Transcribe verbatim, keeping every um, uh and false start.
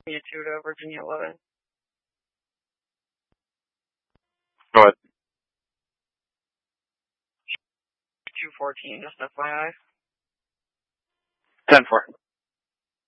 Virginia two to Virginia eleven. Go ahead. two fourteen, just F Y I. ten four.